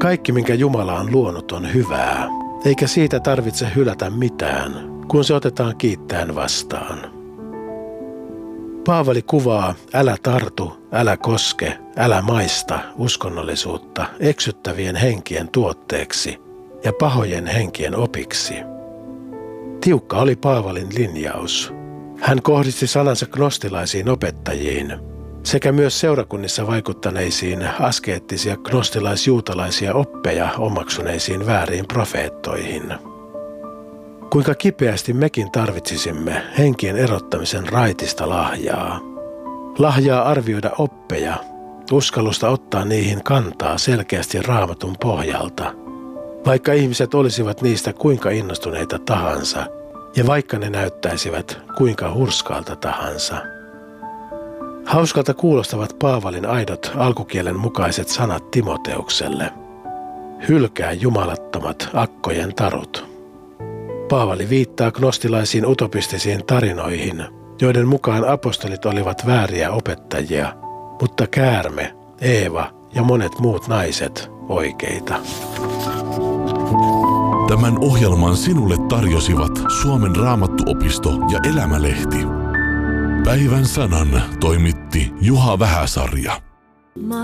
Kaikki, minkä Jumala on luonut, on hyvää, eikä siitä tarvitse hylätä mitään, kun se otetaan kiittäen vastaan. Paavali kuvaa älä tartu, älä koske, älä maista uskonnollisuutta eksyttävien henkien tuotteeksi ja pahojen henkien opiksi. Tiukka oli Paavalin linjaus. Hän kohdisti sanansa gnostilaisiin opettajiin sekä myös seurakunnissa vaikuttaneisiin askeettisia gnostilais-juutalaisia oppeja omaksuneisiin vääriin profeettoihin. Kuinka kipeästi mekin tarvitsisimme henkien erottamisen raitista lahjaa. Lahjaa arvioida oppeja, uskallusta ottaa niihin kantaa selkeästi Raamatun pohjalta, vaikka ihmiset olisivat niistä kuinka innostuneita tahansa ja vaikka ne näyttäisivät kuinka hurskaalta tahansa. Hauskalta kuulostavat Paavalin aidot alkukielen mukaiset sanat Timoteukselle. Hylkää jumalattomat akkojen tarut. Paavali viittaa gnostilaisiin utopistisiin tarinoihin, joiden mukaan apostolit olivat vääriä opettajia, mutta käärme, Eeva ja monet muut naiset oikeita. Tämän ohjelman sinulle tarjosivat Suomen Raamattuopisto ja Elämälehti. Päivän sanan toimitti Juha Vähäsarja.